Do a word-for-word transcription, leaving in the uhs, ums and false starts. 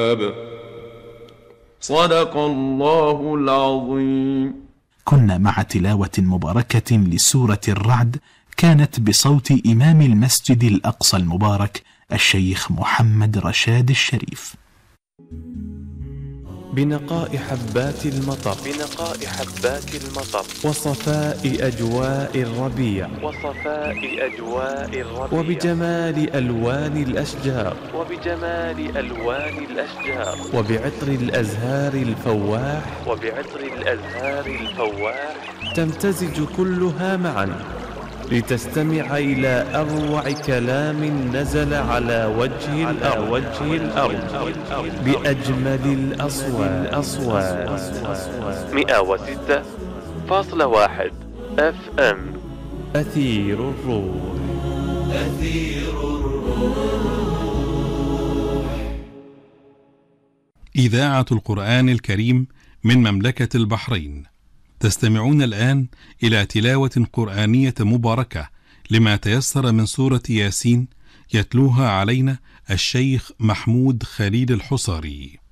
صدق الله العظيم. كنا مع تلاوة مباركة لسورة الرعد، كانت بصوت إمام المسجد الأقصى المبارك الشيخ محمد رشاد الشريف. بنقاء حبات المطر بنقاء حبات المطر وصفاء أجواء الربيع وصفاء أجواء الربيع وبجمال ألوان الأشجار وبجمال ألوان الأشجار وبعطر الأزهار الفواح وبعطر الأزهار الفواح تمتزج كلها معا لتستمع إلى أروع كلام نزل على وجه الأرض وجه الأرض بأجمل الأصوات. مئة وستة فاصلة واحد اف ام أثير الروح. أثير الروح. إذاعة القرآن الكريم من مملكة البحرين. تستمعون الآن إلى تلاوة قرآنية مباركة لما تيسر من سورة ياسين، يتلوها علينا الشيخ محمود خليل الحصاري.